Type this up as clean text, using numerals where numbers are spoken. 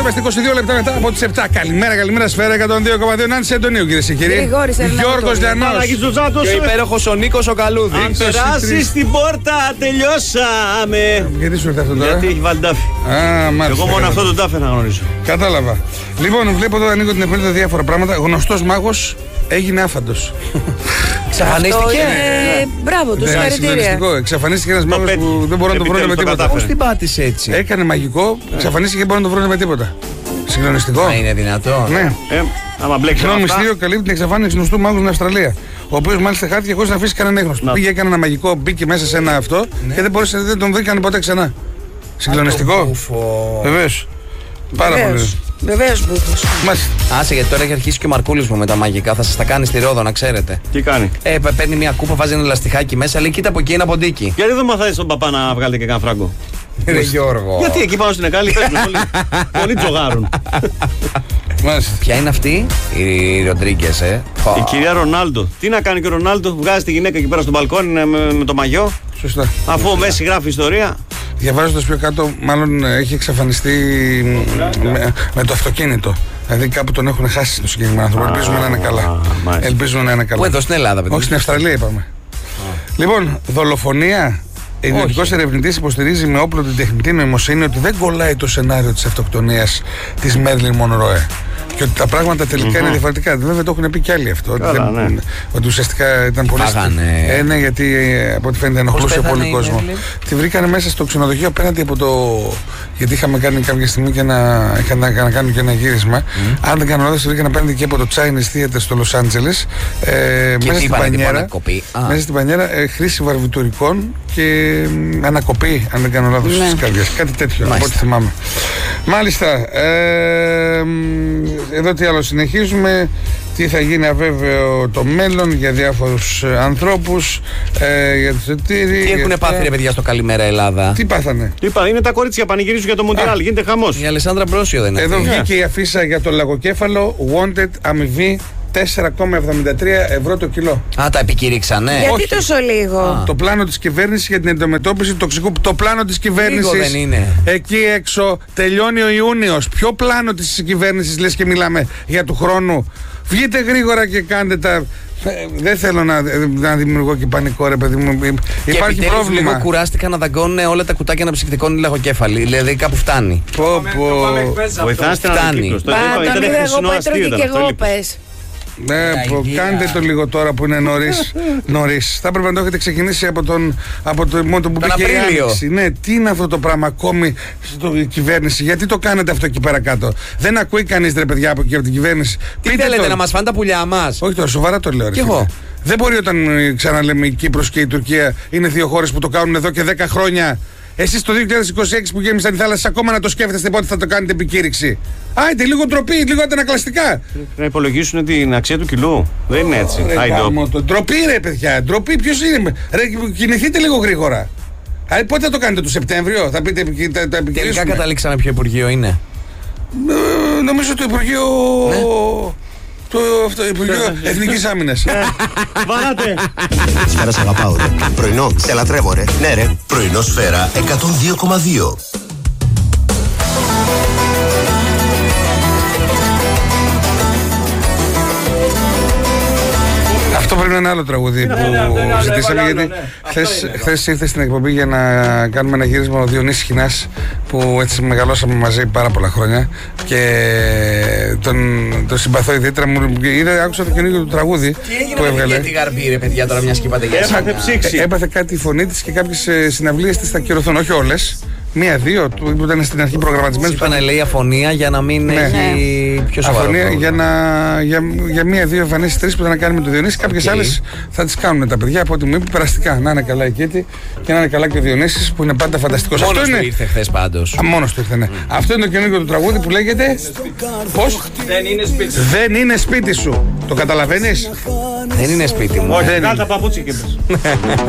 είμαστε 22 λεπτά μετά από τις 7. Καλημέρα, Σφαίρα 102,2. Νάνση Αντωνίου, κυρίες και κύριοι. Γιώργος Λιανός. Και ο υπέροχος ο Νίκος ο Καλούδης. Αν περάσεις την πόρτα, τελειώσαμε. Γιατί σου ήρθε αυτό τώρα? Γιατί έχει βάλει τάφη. Εγώ μόνο αυτό τον τάφη να γνωρίζω. Κατάλαβα. Λοιπόν, βλέπω εδώ ανοίγω την εφημερίδα διάφορα πράγματα. Γνωστός μάγος έγινε άφαντος. Εξαφανίστηκε. Μπράβο του, συγχαρητήρια. Εξαφανίστηκε ένας μάγος που δεν μπορούν να το βρουν με τίποτα. Πώς την πάτησε έτσι? Έκανε μαγικό, εξαφανίστηκε και δεν μπορούν να το βρουν με τίποτα. Συγκλονιστικό. Μα είναι δυνατό? Ναι. Άμα μπλέξει. Κοινό μυστήριο καλύπτει την εξαφάνιση γνωστού μάγου στην Αυστραλία. Ο οποίος μάλιστα χάθηκε χωρίς να αφήσει κανένα έγνωστο. Πήγε, έκανε ένα μαγικό, μπήκε μέσα σε ένα αυτό και δεν τον βρήκαν ποτέ ξανά. Συγκλονιστικό. Βεβαίως. Πάρα πολύ. Βεβαίως μπούφος. Άσε, γιατί τώρα έχει αρχίσει και ο Μαρκούλης μου με τα μαγικά. Θα σας τα κάνει στη Ρόδο, να ξέρετε. Τι κάνει? Παίρνει μια κούπα, βάζει ένα λαστιχάκι μέσα, λέει κοίτα από εκεί ένα ποντίκι. Γιατί δεν μαθαίνεις τον παπά να βγάλετε και κανένα φράγκο? Ρε Γιώργο. Γιατί εκεί πάνω στην Εκάλη πολλοί τζογάρουν. Ποια είναι αυτή? Η Ροντρίγκες, Η κυρία Ρονάλντο. Τι να κάνει και ο Ρονάλντο? Βγάζει τη γυναίκα εκεί πέρα στον μπαλκόνι με το μαγιό. Σωστά. Αφού ο Μέση γράφει ιστορία. Διαβάζοντας πιο κάτω, μάλλον έχει εξαφανιστεί με το αυτοκίνητο. Δηλαδή κάπου τον έχουν χάσει το συγκεκριμένο άνθρωπο. Ελπίζουμε να είναι καλά. Ελπίζουμε να είναι καλά. Πού, εδώ στην Ελλάδα, παιδί? Όχι, στην Αυστραλία είπαμε. Λοιπόν, δολοφονία. Ιδιωτικός ερευνητής υποστηρίζει με όπλο την τεχνητή νοημοσύνη ότι δεν κολλάει το σενάριο της αυτοκτονίας της Μέρλιν Μονρόε. Και ότι τα πράγματα τελικά είναι διαφορετικά. Βέβαια το έχουν πει κι άλλοι αυτό. Ότι ουσιαστικά ήταν πολύ ναι, γιατί από ό,τι φαίνεται ενοχλούσε πολύ κόσμο. Τη βρήκανε μέσα στο ξενοδοχείο απέναντι από το. Γιατί είχαμε κάνει κάποια στιγμή και να κάνουμε και ένα γύρισμα. Αν δεν κάνω λάθος, τη βρήκανε απέναντι και από το Chinese Theater στο Los Angeles. Μέσα στην πανιέρα χρήση βαρβιτουρικών και ανακοπή, αν δεν κάνω λάθος, της καρδιάς. Κάτι τέτοιο, από ό,τι θυμάμαι. Μάλιστα. Εδώ τι άλλο συνεχίζουμε. Τι θα γίνει αβέβαιο το μέλλον για διάφορους ανθρώπους, για τους ετήροι. Τι έχουν πάθει ρε παιδιά στο Καλημέρα Ελλάδα? Τι πάθανε? Είναι τα κορίτσια πανηγυρίζουν για το Μουντιάλ. Γίνεται χαμός. Η Αλεσάνδρα Μπρόσιο δεν είναι? Εδώ βγήκε η αφίσα για το λαγοκέφαλο. Wanted, αμοιβή 4,73 ευρώ το κιλό. Τα επικήρυξανε. Γιατί τόσο λίγο? Το πλάνο της κυβέρνησης για την αντιμετώπιση του τοξικού. Το πλάνο της κυβέρνησης. Λίγο δεν είναι? Εκεί έξω τελειώνει ο Ιούνιος. Ποιο πλάνο της κυβέρνησης λες και μιλάμε για του χρόνου? Βγείτε γρήγορα και κάντε τα. Δεν θέλω να δημιουργώ και πανικό, ρε παιδί μου. Υπάρχει πρόβλημα. Λίγο κουράστηκαν να δαγκώνουν όλα τα κουτάκια αναψυκτικών λαγοκέφαλοι. Δηλαδή κάπου φτάνει. Βοηθάνε στην ανακύκλωση. Ναι, κάντε το λίγο τώρα που είναι νωρίς. Θα έπρεπε να το έχετε ξεκινήσει από το μόνο που πήγε η Άνοιξη. Ναι, τι είναι αυτό το πράγμα ακόμη στην κυβέρνηση? Γιατί το κάνετε αυτό εκεί πέρα κάτω? Δεν ακούει κανείς ρε παιδιά από την κυβέρνηση. Τι θέλετε, να μας φάνε τα πουλιά μας? Όχι τώρα, σοβαρά το λέω. Και εγώ. Δεν μπορεί όταν ξαναλέμε η Κύπρος και η Τουρκία είναι δύο χώρες που το κάνουν εδώ και 10 χρόνια. Εσείς το 2026 που γέμισαν οι θάλασσες ακόμα να το σκέφτεστε πότε θα το κάνετε επικήρυξη? Άιντε, λίγο ντροπή, λίγο αντανακλαστικά. Να υπολογίσουν την αξία του κιλού. Δεν είναι έτσι. Ντροπή ρε παιδιά, ντροπή. Ποιος είναι? Ρε, κινηθείτε λίγο γρήγορα. Πότε θα το κάνετε, το Σεπτέμβριο? Θα πείτε τα επικηρύσουμε? Τελικά καταλήξαμε ποιο Υπουργείο είναι? Νομίζω το Υπουργείο. Ναι. Το Υπουργείο Εθνικής Άμυνας. Βάράτε. Σφαίρα σ' αγαπάω ρε. Πρωινό, σε λατρεύω ρε. Ναι ρε. Πρωινό Σφαίρα 102,2. Αυτό πρέπει να είναι άλλο τραγούδι που ζητήσαμε, γιατί χθες ήρθε στην εκπομπή για να κάνουμε ένα γύρισμα ο Διονύσης Χινάς, που έτσι μεγαλώσαμε μαζί πάρα πολλά χρόνια και τον συμπαθώ ιδιαίτερα. Άκουσα το καινούργιο του τραγούδι που έβγαλε. Γιατί γαρμπή ρε παιδιά τώρα, μιας και είπατε για ψήξη. Έπαθε κάτι η φωνή της και κάποιες συναυλίες της θα ακυρωθούν, όχι όλες. Μία-δύο που ήταν στην αρχή προγραμματισμένες. Είπανε λέει αφωνία για να μην έχει πιο σοβαρό. Αφωνία για μία-δύο εμφανίσεις, τρεις που ήταν να κάνει με το Διονύση. Κάποιες άλλες θα τις κάνουν τα παιδιά από ό,τι μου είπε περαστικά. Να είναι καλά η Κέτη και να είναι καλά και ο Διονύσης που είναι πάντα φανταστικός. Μόνος του ήρθε χθες πάντως. Μόνος του ήρθε, ναι. Αυτό είναι το καινούργιο του τραγούδι που λέγεται. Πώς? Δεν είναι σπίτι σου. Το καταλαβαίνεις? Δεν είναι σπίτι μου. Όχι, κάτω τα παπούτσια και πες.